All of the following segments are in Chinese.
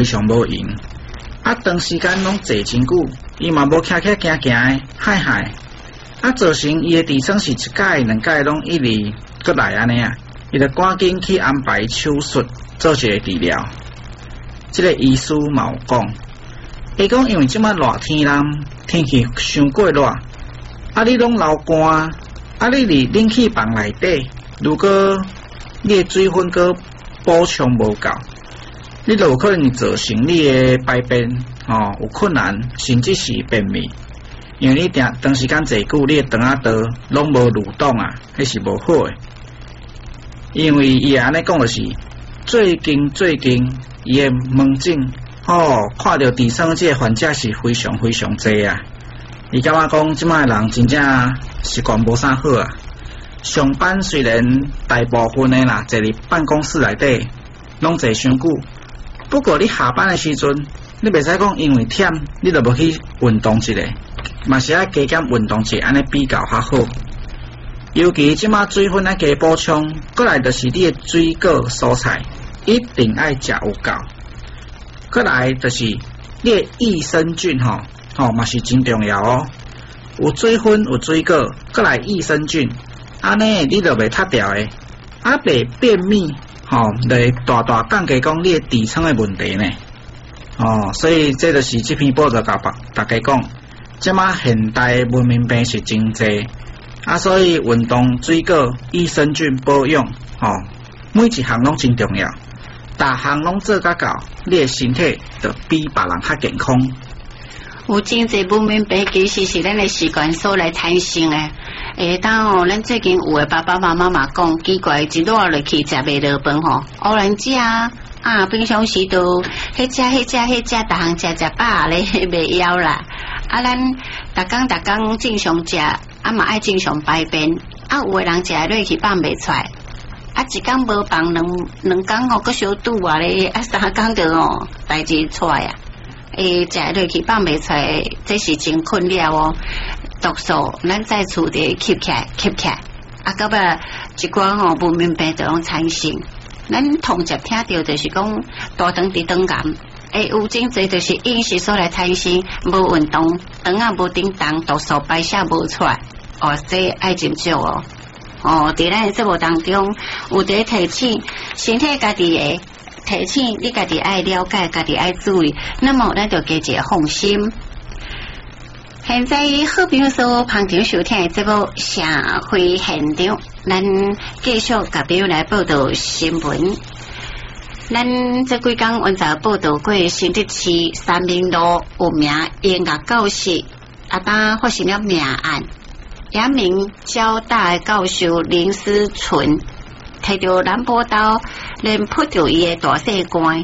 非常无闲。啊，长时间拢坐真久，伊嘛无徛徛行行的，嗨嗨。啊，造成伊的痔疮是一届两届拢一直搁来安尼啊，伊就赶紧去安排手术做一个治疗。这个医师嘛有讲，伊讲因为即摆热天啦，天气伤过热，啊你拢流汗，啊你伫冷气房内底，如果你的水分搁补充无够，你就有可能造成你的排便有困难，甚至是便秘。因为你长时间坐久，你的肠仔道拢无蠕动啊，迄是无好诶。因为伊安尼讲就是最近伊的门诊看到痔疮这个患者是非常非常多啊。伊感觉讲即摆人真正习惯无啥好啊。上班虽然大部分的啦坐伫办公室内底拢坐伤久，不过你下班的时阵，你袂使讲因为忝，你就无去运动一下。嘛是要加减运动者，安尼比较较好。尤其即马水分加补充，过来就是你的水果蔬菜一定爱食有够。过来就是你的益生菌嘛是真重要哦。有水分有水果，过来益生菌，安尼你就袂塌掉诶，啊袂便秘来大降低讲你的痔疮的问题呢。所以这就是这篇报道甲大家讲。即马现代文明病是真济，所以运动、水果、益生菌保养，每一项拢真重要。大项拢做甲到，你的身体就比别人较健康。 有真济文明病其实是咱的习惯所来产生的。当咱最近有的爸爸妈妈嘛讲，奇怪，一落落去食袂落饭偶然食平常时都迄食，逐项食饱咧，袂枵啦。咱逐工正常食，嘛爱正常排便。有的人食落去放袂出来，一工无放两工搁小拄咧，3工就代志出来啊。食落去放袂出来，这是真困扰哦。毒素咱在厝底吸起来，到尾一寡文明病就拢产生。咱同时听到就是讲大肠直肠癌。有真侪就是饮食所来产生，无运动，肠仔无叮当，毒素排泄无出来，这爱真少伫咱的节目当中，有伫提醒身体家己的提醒，你家己爱了解，家己爱注意，那么咱就加一个放心。现在好朋友所旁听收听的节目社会现场，咱继续甲朋友来报道新闻。咱这几天原早报道过新竹市三民路有名音乐教室发生了命案，一名交大教授林思纯摕着蓝波刀，连扑着伊的大细官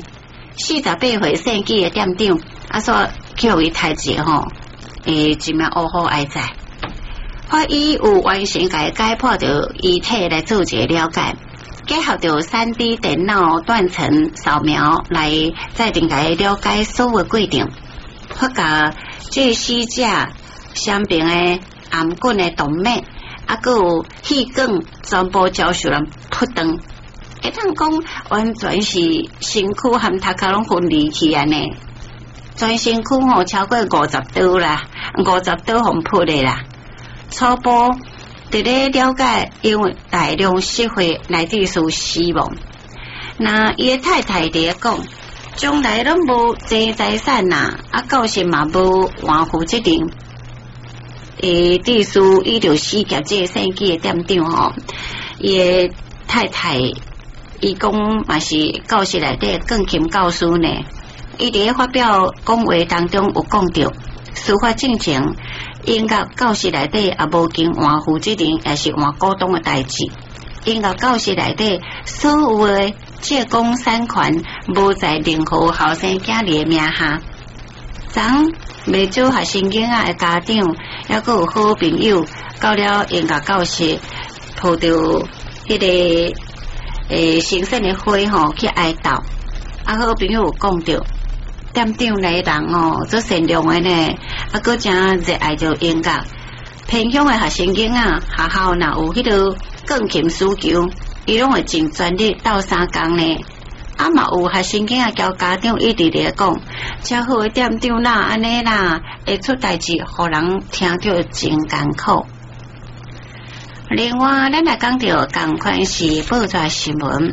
，48岁姓纪的店长，说叫伊太子一名乌好哀哉。法医有完成解剖着遗体来做一个了解。结合着 3D 电脑断层扫描来再定解了解所有过程，发觉这死者身边的颔管的动脉，还有气管全部遭受人扑断，当讲完全是身躯和头壳拢分离去安尼，全身躯超过50刀啦，50刀互扑的啦，初步。伫咧了解，因为大量失血乃至是死亡。那伊的太太伫咧讲，将来拢无济财产呐，教室嘛无还负责任。第四，伊就死夹这个生计的店长伊的太太，伊讲嘛是教室内底钢琴教师呢。伊伫咧发表讲话当中有讲到，司法进程。音乐教室内底也无经换负责任，也是换股东的代志。音乐教室内底所有的借公产权无在任何后生囝儿的名下。昨未少学生囡仔的家长，还佫有好朋友到了音乐教室，抱着迄个神圣的花去哀悼。好朋友有讲到。店长来人做善良的呢，佫真热爱着音乐。偏乡的学生囡仔，学校若有迄个钢琴需求，伊拢会尽全力斗3工呢， 啊嘛有学生囝交家长一直咧讲，遮好诶店长啦，安尼啦，会出代志，互人听着真艰苦。另外，咱来讲到同款是报纸新闻，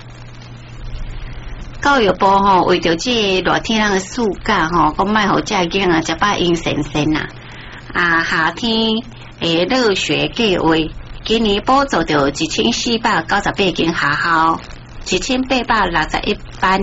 教育部为着这热天人诶暑假讲卖互遮囝啊，食饱阴神神啦。夏天乐学计划，今年补助到1498间学校，1861班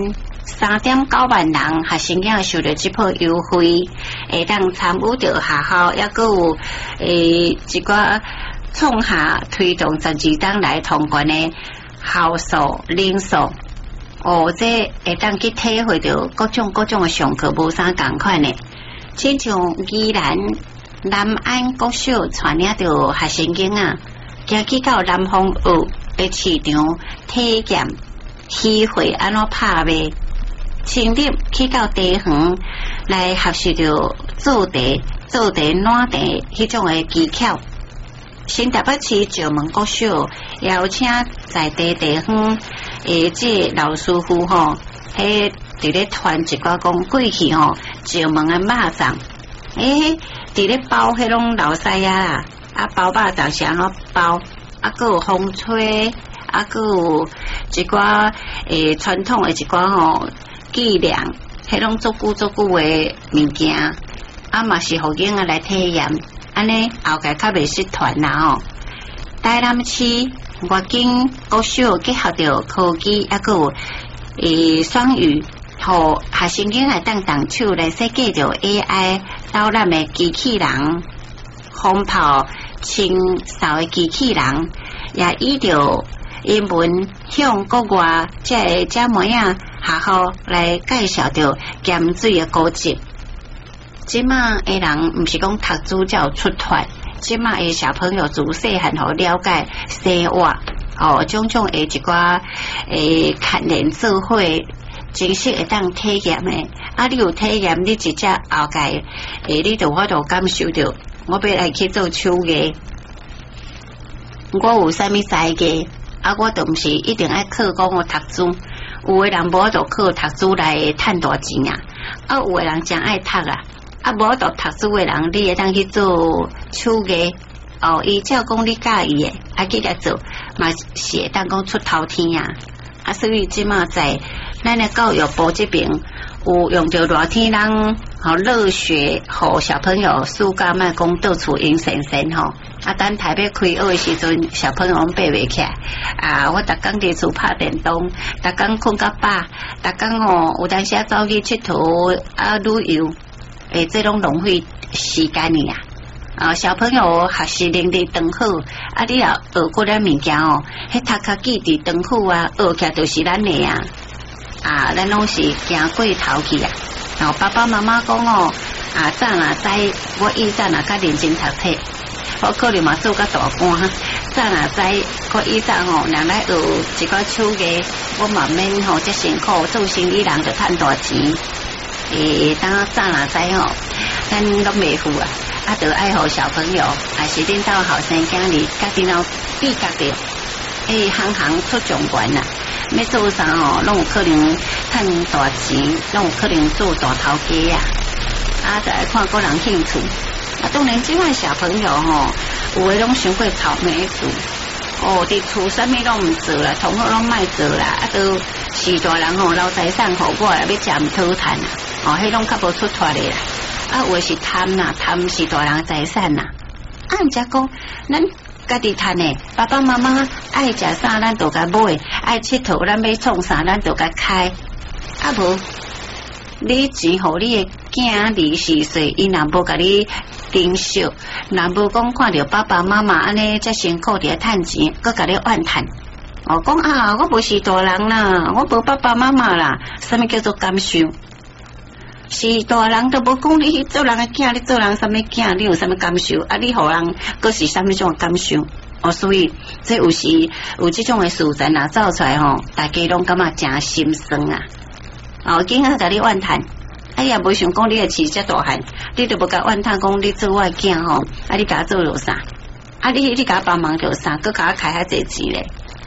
，3.9万人学生囝受到这波优惠，会当参与到学校，也阁有一寡创下推动12档来通关的校数、人数。这会当去体会到各种的上课无啥共款的，亲像宜兰南安国小传领到学生囝啊，行去到南方学的市场体验机会安怎拍卖，深入去到茶园来学习到做茶、暖茶迄种的技巧。新台北市石门国小邀请在地茶园这老师傅伫咧传一寡讲过去石门的肉粽，伫咧包迄种老师啊，包肉粽是安怎包，阁有风吹，阁有一寡传统的一寡伎俩，迄种足久的物件，嘛是互囡仔来体验。安尼后盖较袂失传啦台南市外景国小结合着科技，阁有双语，互学生囝来当手来设计着 AI 导览的机器人，风炮清扫的机器人，也以着英文向国外这模样学校来介绍着咸水的古迹。即马的人毋是讲读书才有出团，即马的小朋友自细汉好了解生活，种种的一寡看连做伙，真实会当体验的。你有体验，你直接后盖你就我就感受到，我要来去做手艺，我有啥物才艺，我就毋是一定爱靠讲我读书。有的人无就靠读书来赚大钱啊，有的人真爱读啊。无读书的人，你会当去做手艺伊照讲你介意的，去来做，嘛是会当讲出头天所以即马在咱的教育部这边有用着热天人乐学，互小朋友暑假莫讲到处阴神神等台北开学的时阵，小朋友爬袂起来我逐工伫厝拍电动，逐工困到饱，逐工有当时走去佚佗旅游。这拢浪费时间呢小朋友学习能力长好，你也学过来物件迄读较记伫长好学起来就是咱的咱拢是行过头去爸爸妈妈讲早若知，我以前若较认真读册，我可能嘛做甲大官，早若知，我以前若来学一寡手艺，我嘛免遮辛苦，做生意人就赚大钱。当早若知咱拢袂赴就爱互小朋友，还是恁兜后生囝儿，家己脑比较着，行出状元要做啥拢有可能赚大钱，拢有可能做大头家就爱看个人兴趣。当然，即款小朋友有诶拢想过草莓族伫厝啥物拢毋做啦，同学拢卖做啦，都是大人留财产互我啦，要食毋讨趁迄拢较无出脱咧啦。有诶是贪啦，贪是大人财产啦。毋则讲，咱家己趁诶，爸爸妈妈爱食啥，咱就甲买；爱佚佗，咱要创啥，咱就甲开。无你钱互你诶囝儿4岁，伊若无甲你珍惜，若无讲看到爸爸妈妈安尼遮辛苦伫咧趁钱，佮甲你怨叹。讲我无是大人啦，我无爸爸妈妈啦，啥物叫做感受？是大人都无讲你做人的囝，你做人啥物囝，你有啥物感受？你互人佫是啥物种感受？所以这有时有这种的事情走出来大家拢感觉真心酸囡仔甲你怨叹，也无想讲你会饲遮大汉，你都无甲怨叹讲你做我的囝你甲我做着啥？你甲我帮忙着啥？佫甲我开遐济钱咧？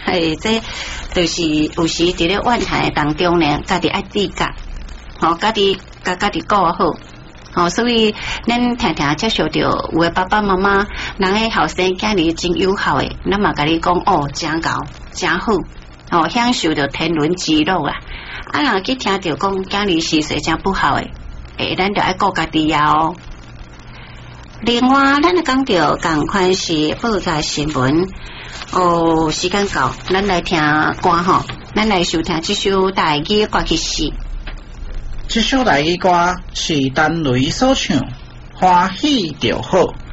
这就是有时伫咧怨叹当中呢，家己爱自觉，家己顾好，所以咱常常接受到有的爸爸妈妈，人个后生囝儿真友好诶，咱嘛甲你讲真高真好，享受到天伦之乐啊！若去听到讲囝儿是谁真不好诶，咱就爱顾家己啊。另外，咱讲到同款是报价新闻。时间到，咱来听歌咱来收听这首台语歌曲是。 这首台语歌是陈雷所唱，欢喜就好。